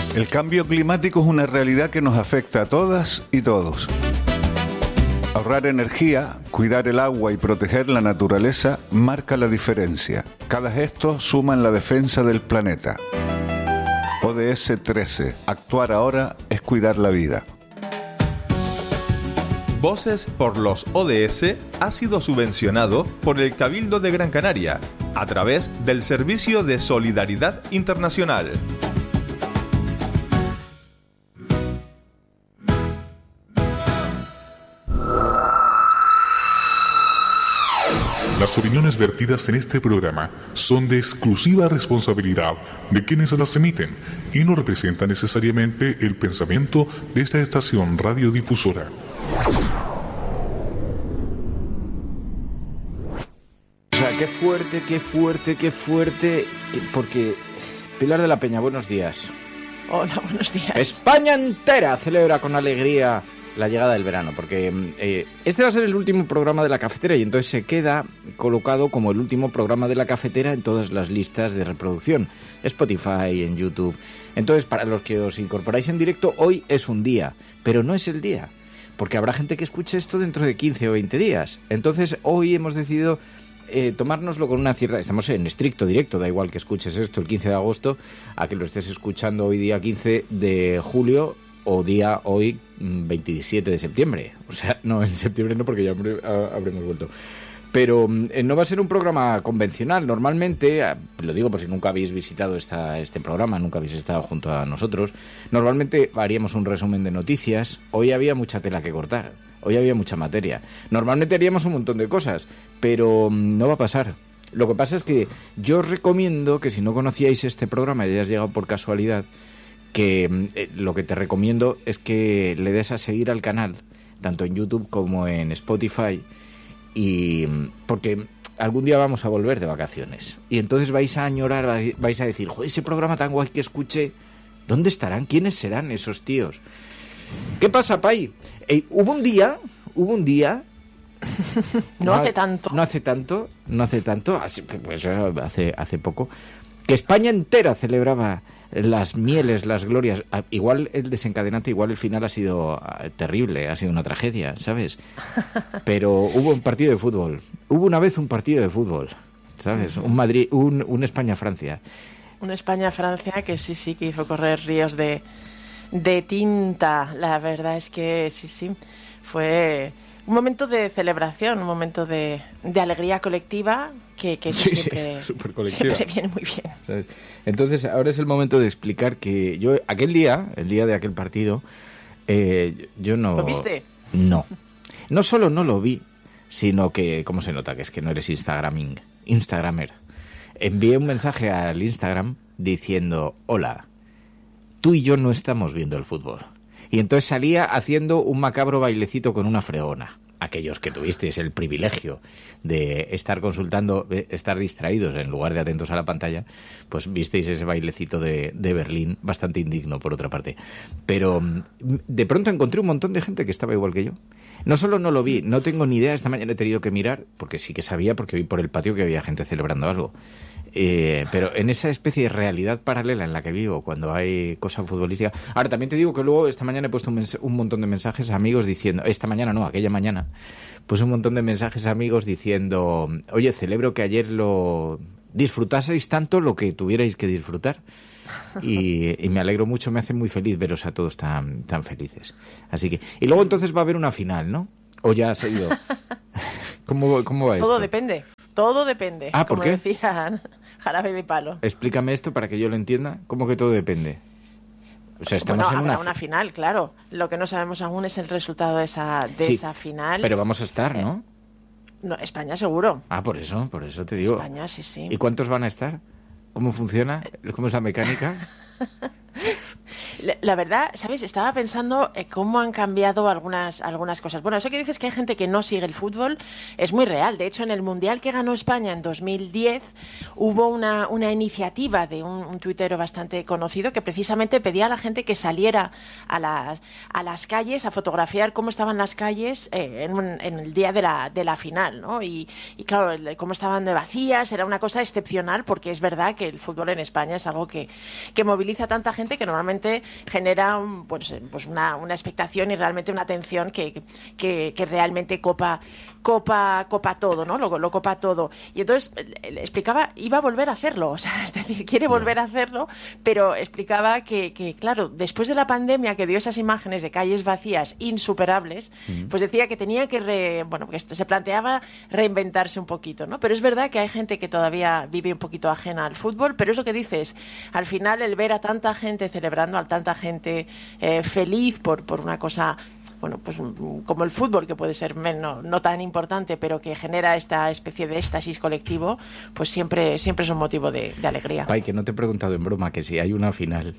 El cambio climático es una realidad que nos afecta a todas y todos. Ahorrar energía, cuidar el agua y proteger la naturaleza marca la diferencia. Cada gesto suma en la defensa del planeta. ODS 13. Actuar ahora es cuidar la vida. Voces por los ODS ha sido subvencionado por el Cabildo de Gran Canaria a través del Servicio de Solidaridad Internacional. Las opiniones vertidas en este programa son de exclusiva responsabilidad de quienes las emiten y no representan necesariamente el pensamiento de esta estación radiodifusora. O sea, qué fuerte, porque Pilar de la Peña, buenos días. Hola, buenos días. España entera celebra con alegría la llegada del verano, porque este va a ser el último programa de La Cafetera y entonces se queda colocado como el último programa de La Cafetera en todas las listas de reproducción, Spotify, en YouTube. Entonces, para los que os incorporáis en directo, hoy es un día, pero no es el día, porque habrá gente que escuche esto dentro de 15 o 20 días. Entonces, hoy hemos decidido tomárnoslo con una cierta... Estamos en estricto directo, da igual que escuches esto el 15 de agosto, a que lo estés escuchando hoy día 15 de julio o día hoy 27 de septiembre. O sea, no, en septiembre no, porque ya habremos vuelto. Pero no va a ser un programa convencional. Normalmente, lo digo por si nunca habéis visitado este programa, nunca habéis estado junto a nosotros, normalmente haríamos un resumen de noticias. Hoy había mucha tela que cortar, hoy había mucha materia. Normalmente haríamos un montón de cosas, pero no va a pasar. Lo que pasa es que yo os recomiendo que si no conocíais este programa y hayas llegado por casualidad, que lo que te recomiendo es que le des a seguir al canal, tanto en YouTube como en Spotify, y porque algún día vamos a volver de vacaciones y entonces vais a añorar, vais a decir, joder, ese programa tan guay que escuché, ¿dónde estarán? ¿Quiénes serán esos tíos? ¿Qué pasa, Pai? Hubo un día no hace tanto, pues hace poco, que España entera celebraba las mieles, las glorias. Igual el desencadenante, igual el final ha sido terrible, ha sido una tragedia, ¿sabes? Pero hubo un partido de fútbol. Hubo una vez un partido de fútbol, ¿sabes? Un España-Francia. Un España-Francia que sí, que hizo correr ríos de tinta. La verdad es que sí, fue un momento de celebración, un momento de alegría colectiva que siempre viene muy bien. ¿Sabes? Entonces, ahora es el momento de explicar que yo, el día de aquel partido, yo no... ¿Lo viste? No. No solo no lo vi, sino que, ¿cómo se nota? Que es que no eres Instagramer. Envié un mensaje al Instagram diciendo, hola, tú y yo no estamos viendo el fútbol. Y entonces salía haciendo un macabro bailecito con una fregona. Aquellos que tuvisteis el privilegio de estar consultando, estar distraídos en lugar de atentos a la pantalla, pues visteis ese bailecito de Berlín, bastante indigno por otra parte. Pero de pronto encontré un montón de gente que estaba igual que yo. No solo no lo vi, no tengo ni idea, esta mañana he tenido que mirar, porque sí que sabía, porque vi por el patio que había gente celebrando algo. Pero en esa especie de realidad paralela en la que vivo cuando hay cosa futbolística. Ahora también te digo que luego esta mañana he puesto un montón de mensajes a amigos diciendo, aquella mañana pues un montón de mensajes a amigos diciendo, oye, celebro que ayer lo disfrutaseis tanto lo que tuvierais que disfrutar. Y me alegro mucho, me hace muy feliz veros a todos tan felices. Así que, y luego entonces va a haber una final, ¿no? ¿O ya ha seguido? ¿Cómo va esto? Todo depende. ¿Por como qué? Decía Jarabe de Palo. Explícame esto para que yo lo entienda. ¿Cómo que todo depende? O sea, estamos en una final, claro. Lo que no sabemos aún es el resultado de esa final. Pero vamos a estar, ¿no? No, España seguro. Por eso te digo. España, sí. ¿Y cuántos van a estar? ¿Cómo funciona? ¿Cómo es la mecánica? La verdad, ¿sabes? Estaba pensando cómo han cambiado algunas cosas. Bueno, eso que dices que hay gente que no sigue el fútbol es muy real. De hecho, en el Mundial que ganó España en 2010 hubo una iniciativa de un tuitero bastante conocido que precisamente pedía a la gente que saliera a las calles a fotografiar cómo estaban las calles en el día de la final, ¿no? Y claro, cómo estaban de vacías, era una cosa excepcional, porque es verdad que el fútbol en España es algo que moviliza a tanta gente, que normalmente genera pues una expectación y realmente una atención que realmente copa todo, ¿no? Lo copa todo. Y entonces le explicaba, iba a volver a hacerlo, o sea, es decir, quiere volver a hacerlo, pero explicaba que claro, después de la pandemia, que dio esas imágenes de calles vacías insuperables, pues decía que tenía que que se planteaba reinventarse un poquito, ¿no? Pero es verdad que hay gente que todavía vive un poquito ajena al fútbol, pero es lo que dices, al final el ver a tanta gente celebrando, a tanta gente feliz por una cosa, bueno, pues como el fútbol, que puede ser no tan importante, pero que genera esta especie de éxtasis colectivo, pues siempre es un motivo de alegría. Pai, que no te he preguntado en broma que si hay una final.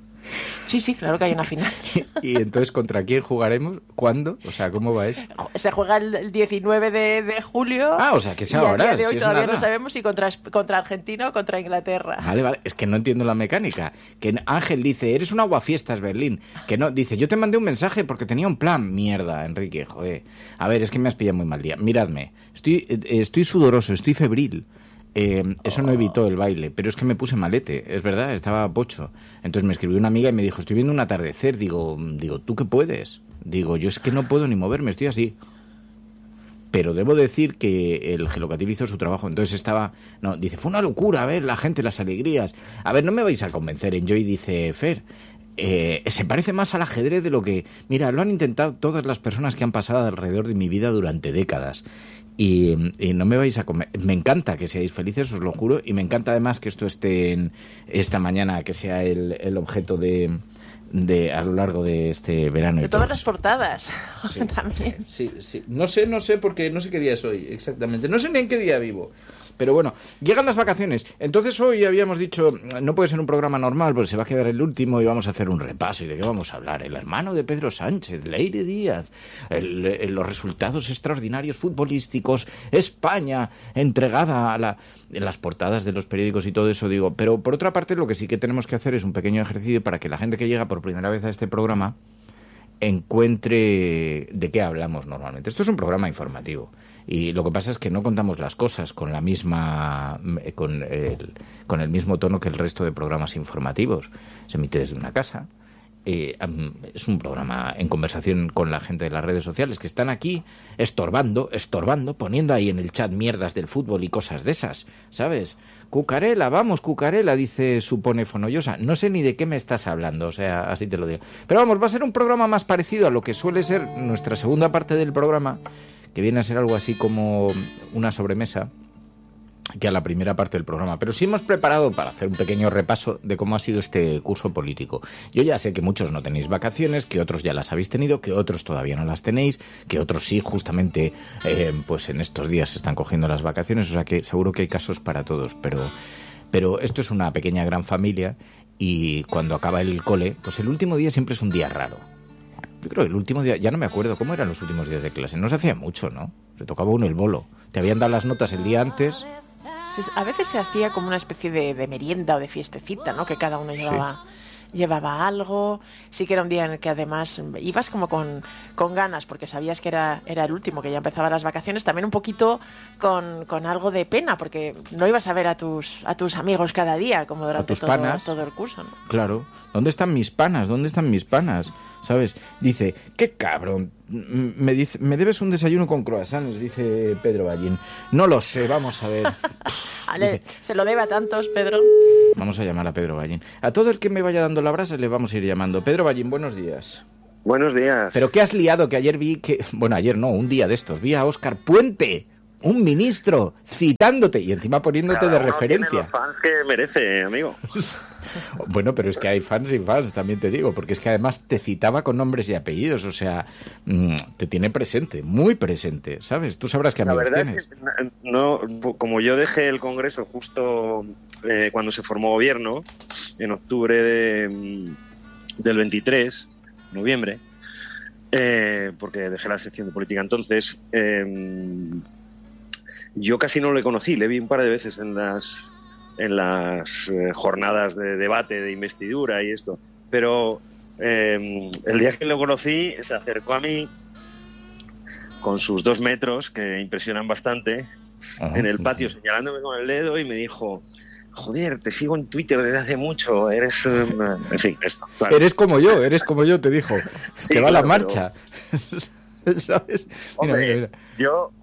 Sí, claro que hay una final. ¿Y entonces contra quién jugaremos? ¿Cuándo? O sea, ¿cómo va eso? Se juega el 19 de julio. Ah, o sea, que es ahora. Y a día de hoy si todavía nada. No sabemos si contra Argentina o contra Inglaterra. Vale, es que no entiendo la mecánica. Que Ángel dice, eres un aguafiestas, Berlín. Que no, dice, yo te mandé un mensaje porque tenía un plan. Mierda, Enrique, joder. A ver, es que me has pillado muy mal día. Miradme, estoy sudoroso, estoy febril. Eso no evitó el baile, pero es que me puse malete, es verdad, estaba pocho. Entonces me escribió una amiga y me dijo, estoy viendo un atardecer. Digo, ¿tú qué puedes? Digo, yo es que no puedo ni moverme, estoy así. Pero debo decir que el Gelocatil hizo su trabajo. Entonces dice, fue una locura, a ver, la gente, las alegrías. A ver, no me vais a convencer. Enjoy dice, Fer, se parece más al ajedrez de lo que... Mira, lo han intentado todas las personas que han pasado alrededor de mi vida durante décadas. Y no me vais a comer. Me encanta que seáis felices, os lo juro, y me encanta además que esto esté esta mañana, que sea el objeto de a lo largo de este verano. De todas las portadas. Sí, también. Sí. No sé porque no sé qué día es hoy exactamente. No sé ni en qué día vivo. Pero bueno, llegan las vacaciones. Entonces hoy habíamos dicho, no puede ser un programa normal porque se va a quedar el último y vamos a hacer un repaso. ¿Y de qué vamos a hablar? El hermano de Pedro Sánchez, Leire Díaz, los resultados extraordinarios futbolísticos, España entregada a las portadas de los periódicos y todo eso, digo. Pero por otra parte, lo que sí que tenemos que hacer es un pequeño ejercicio para que la gente que llega por primera vez a este programa encuentre de qué hablamos normalmente. Esto es un programa informativo y lo que pasa es que no contamos las cosas con el mismo tono que el resto de programas informativos. Se emite desde una casa. Es un programa en conversación con la gente de las redes sociales que están aquí estorbando, poniendo ahí en el chat mierdas del fútbol y cosas de esas, ¿sabes? Cucarela, vamos, Cucarela, dice Supone Fonollosa. No sé ni de qué me estás hablando, o sea, así te lo digo. Pero vamos, va a ser un programa más parecido a lo que suele ser nuestra segunda parte del programa, que viene a ser algo así como una sobremesa, que a la primera parte del programa. Pero sí hemos preparado para hacer un pequeño repaso de cómo ha sido este curso político. Yo ya sé que muchos no tenéis vacaciones, que otros ya las habéis tenido, que otros todavía no las tenéis, que otros sí, justamente pues en estos días se están cogiendo las vacaciones, o sea que seguro que hay casos para todos, pero esto es una pequeña gran familia y cuando acaba el cole, pues el último día siempre es un día raro. Yo creo que el último día, ya no me acuerdo cómo eran los últimos días de clase, no se hacía mucho, ¿no? Se tocaba uno el bolo. Te habían dado las notas el día antes. A veces se hacía como una especie de merienda o de fiestecita, ¿no? Que cada uno llevaba algo. Sí que era un día en el que además ibas como con ganas, porque sabías que era el último, que ya empezaban las vacaciones. También un poquito con algo de pena, porque no ibas a ver a tus amigos cada día, como durante todo el curso, ¿no? Claro. ¿Dónde están mis panas? ¿Sabes? Dice, qué cabrón. Me debes un desayuno con croissants, dice Pedro Ballín. No lo sé, vamos a ver. Dice, se lo debe a tantos, Pedro. Vamos a llamar a Pedro Ballín. A todo el que me vaya dando la brasa le vamos a ir llamando. Pedro Ballín, buenos días. Buenos días. ¿Pero qué has liado? Que ayer vi que... Bueno, ayer no, un día de estos. Vi a Óscar Puente, un ministro, citándote y encima poniéndote de referencia. Tiene los fans que merece, amigo. Bueno, pero es que hay fans y fans, también te digo, porque es que además te citaba con nombres y apellidos, o sea, te tiene presente, muy presente, ¿sabes? Tú sabrás qué amigos tienes. Es que no, como yo dejé el Congreso justo cuando se formó gobierno, en octubre del 23, noviembre, porque dejé la sección de política entonces. Yo casi no le conocí, le vi un par de veces en las jornadas de debate, de investidura y esto, pero el día que lo conocí se acercó a mí con sus 2 metros, que impresionan bastante, en el patio, señalándome con el dedo, y me dijo: joder, te sigo en Twitter desde hace mucho, eres... En fin, esto. Claro. Eres como yo, te dijo. Sí, que va claro, la marcha. ¿Sabes? Hombre, Mira. yo